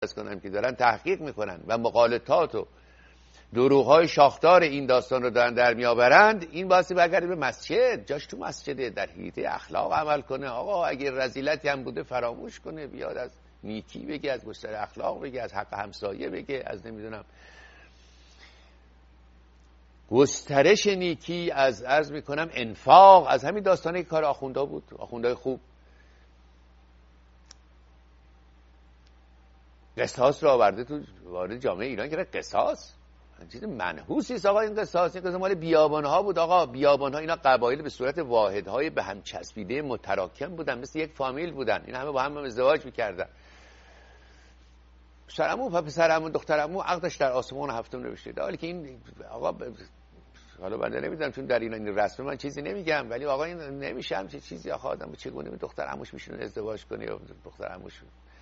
کنم که دارن تحقیق میکنن و مغالطات و دروغ‌های شاخدار این داستان رو دارن در میآورند، این باعث برگرده به مسجد. جاش تو مسجده، در حیطه اخلاق عمل کنه. آقا اگه رذیلتی هم بوده فراموش کنه، بیاد از نیکی بگه، از گستر اخلاق بگه، از حق همسایه بگه، از نمیدونم گسترش نیکی، از عرض میکنم انفاق، از همین داستانه کار آخوندا بود، آخوندای خوب. قصاص رو آورده تو وارد جامعه ایران که قصاص چیز منحوسی است. آقا این قصاص مال بیابان‌ها بود. آقا بیابان‌ها اینا قبایل به صورت واحدهای به هم چسبیده متراکم بودن، مثل یک فامیل بودن. این همه با هم ازدواج می‌کردن. پسرعمو و پسرعمو دخترعمو عقدش در آسمان هفتم نوشته. در حالی که این آقا حالا بنده نمیدونم چون در این رسم من چیزی نمیگم، ولی آقا این نمیشه همچین چیزی. آقا آدم چگونه به دخترعموش میشونه ازدواج کنه یا دخترعموش.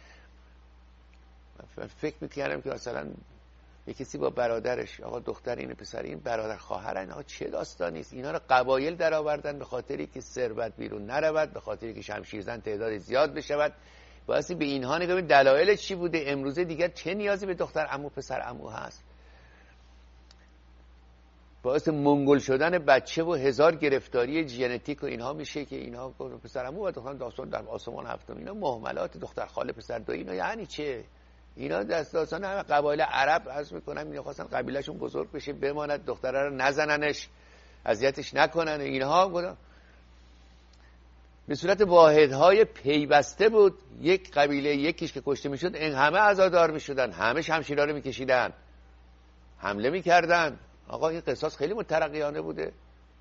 فکر می‌کردم که مثلا یه کسی با برادرش، آقا دختر اینه پسر این برادر خواهرن، آقا چه داستانی است. اینا رو قبایل در آوردن به خاطری که ثروت بیرون نرود، به خاطری که شمشیرزن تعداد زیاد بشود. واسه به اینها نگاه دلایل چی بوده. امروزه دیگر چه نیازی به دختر عمو پسر عمو هست؟ باعث منگل شدن بچه و هزار گرفتاری ژنتیک و اینها میشه که اینها پسر عمو و دختر داستان در آسمان هفتم، اینا مهملات دختر خاله پسر دایی، اینا یعنی چه؟ اینا داستان همه قبایل عرب عرض میکنم اینا خواستن قبیلهشون بزرگ بشه بماند، دختره رو نزننش، اذیتش نکنن. اینها به صورت واحدهای پیوسته بود. یک قبیله یکیش که کشته میشد این همه عزادار میشدن، همه شمشیرها رو میکشیدن، حمله میکردن. آقا این قصاص خیلی مترقیانه بوده.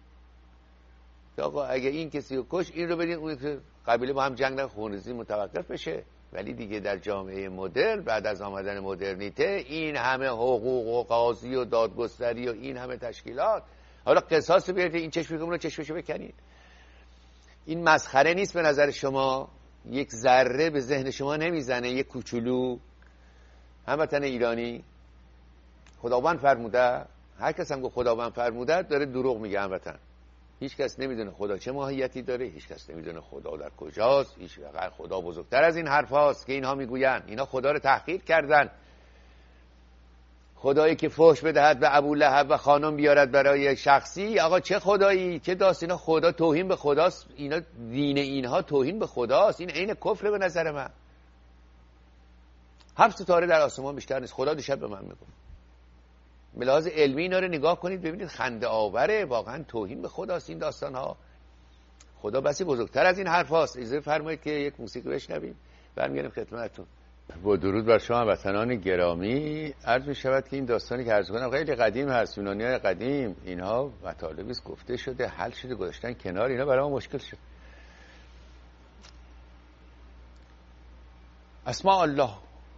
آقا اگه این کسی رو کش، این رو بدین اون قبیله با هم جنگ خونریزی متوقف بشه. ولی دیگه در جامعه مدرن بعد از آمدن مدرنیته این همه حقوق و قاضی و دادگستری و این همه تشکیلات، حالا قصاص بیارید این چشم رو چشمشو بکنید. این مسخره نیست به نظر شما؟ یک ذره به ذهن شما نمیزنه؟ یک کوچولو هموطن ایرانی خداوند فرموده. هر کس هم گفت خداوند فرموده داره دروغ میگه. هموطن هیچ کس نمیدونه خدا چه ماهیتی داره، هیچ کس نمیدونه خدا در کجاست. هیچ وقت خدا بزرگتر از این حرف هاست که اینها میگوین. اینا خدا رو تحقیر کردن. خدایی که فحش بدهد به ابولهب و خانم بیارد برای شخصی. آقا چه خدایی، چه داست؟ اینا خدا توهین به خداست. اینا دین اینها توهین به خداست. این عین کفر به نظر من. 7 ستاره در آسمان بیشتر نیست. خدا دیشب به من میگفت. به لحاظ علمی اینا رو نگاه کنید ببینید خنده آوره. واقعا توهین به خداست این داستان ها. خدا بسی بزرگتر از این حرف هاست. اجازه فرمایید که یک موسیقی بشنویم برمیگردیم خدمتتون. با درود بر شما وطنان گرامی، عرض می شود که این داستانی که عرض کنم خیلی قدیم هست. یونانی‌های قدیم اینها مطالبی است گفته شده، حل شده، گذاشتن کنار. اینا برای ما مشکل شد. اسماء الله،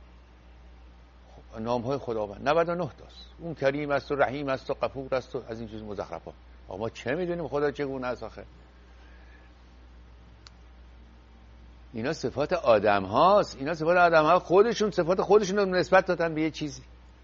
نام‌های خداوند 99 تاست. اون کریم است و رحیم است و غفور است و از این چیز مزخرفات. ما چه میدونیم خدا چگونه است آخه؟ اینا صفات آدم هاست. اینا صفات آدم ها خودشون صفات خودشون رو نسبت دادن به یه چیزی.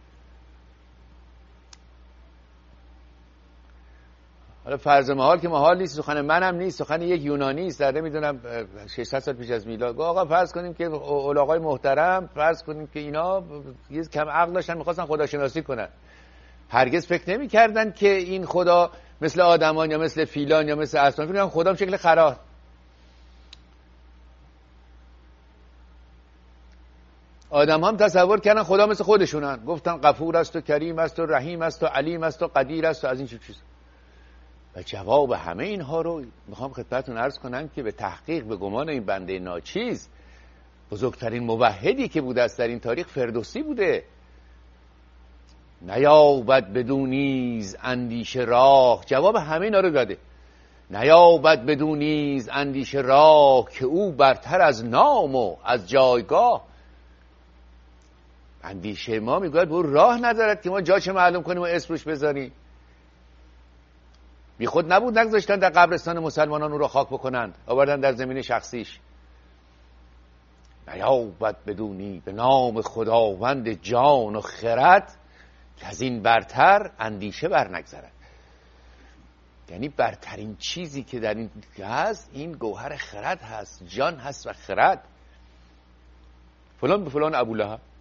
حالا فرض محال که محال نیست، سخن منم نیست، سخن یک یونانی است در نمیدونم 600 سال پیش از میلاد. آقا فرض کنیم که علمای محترم فرض کنیم که اینا یه کم عقل داشتن، می‌خواستن خداشناسی کنن. هرگز فکر نمی‌کردن که این خدا مثل آدمان یا مثل فیلان یا مثل اسبان. فکر کنن خدا به شکل خرات. آدم هم تصور کردن خدا مثل خودشونن. گفتن غفور است و کریم است و رحیم است و علیم است و قدیر است و از این چیز. و جواب همه اینها رو میخوام خدمتتون عرض کنم که به تحقیق به گمان این بنده ناچیز بزرگترین موحدی که بوده است در این تاریخ فردوسی بوده. نیابد بدون نیز اندیشه راه، جواب همه اینا رو داده. نیابد بدون نیز اندیشه راه، که او برتر از نام و از جایگاه. اندیشه ما میگوید به راه ندارد که ما جاش معلوم کنیم و اسم روش بذاریم. بی خود نبود نگذاشتن در قبرستان مسلمانان او را خاک بکنند، آوردن در زمین شخصیش. نیابد بدونی به نام خداوند جان و خرد، که از این برتر اندیشه بر نگذرد. یعنی برترین چیزی که در این هست این گوهر خرد هست، جان هست و خرد. فلان به فلان ابولهب،